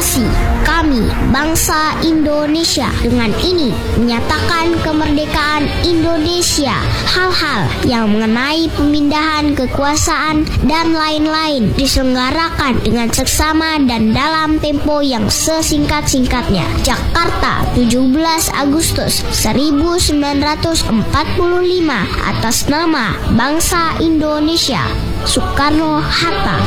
proklamasi kami bangsa Indonesia dengan ini menyatakan kemerdekaan Indonesia. Hal-hal yang mengenai pemindahan kekuasaan dan lain-lain diselenggarakan dengan seksama dan dalam tempo yang sesingkat-singkatnya. Jakarta, 17 Agustus 1945, atas nama bangsa Indonesia. Soekarno-Hatta.